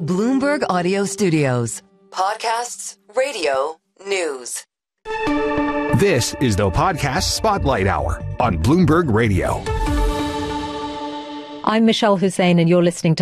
Bloomberg Audio Studios. Podcasts, radio, news. This is the Podcast Spotlight Hour on Bloomberg Radio. I'm Michelle Hussein, and you're listening to